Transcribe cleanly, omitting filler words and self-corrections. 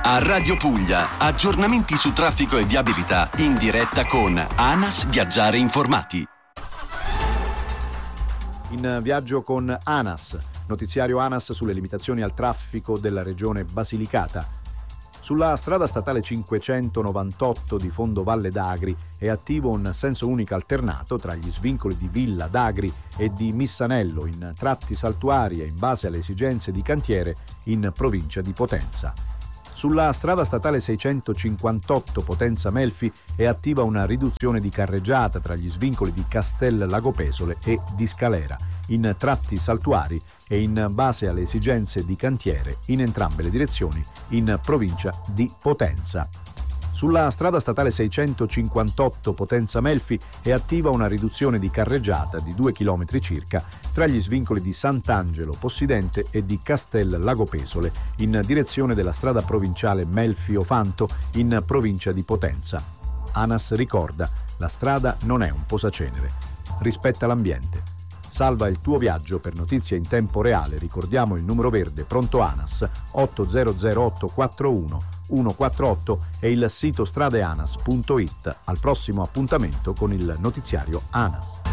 A Radio Puglia, aggiornamenti su traffico e viabilità in diretta con ANAS Viaggiare Informati. In viaggio con ANAS, notiziario ANAS sulle limitazioni al traffico della regione Basilicata. Sulla strada statale 598 di Fondo Valle d'Agri è attivo un senso unico alternato tra gli svincoli di Villa d'Agri e di Missanello in tratti saltuari e in base alle esigenze di cantiere in provincia di Potenza. Sulla strada statale 658 Potenza-Melfi è attiva una riduzione di carreggiata tra gli svincoli di Castel Lagopesole e di Scalera, in tratti saltuari e in base alle esigenze di cantiere in entrambe le direzioni in provincia di Potenza. Sulla strada statale 658 Potenza-Melfi è attiva una riduzione di carreggiata di 2 km circa tra gli svincoli di Sant'Angelo Possidente e di Castel Lagopesole in direzione della strada provinciale Melfi-Ofanto in provincia di Potenza. ANAS ricorda: la strada non è un posacenere. Rispetta l'ambiente. Salva il tuo viaggio. Per notizie in tempo reale ricordiamo il numero verde pronto ANAS 800841 148 e il sito stradeanas.it. Al prossimo appuntamento con il notiziario ANAS.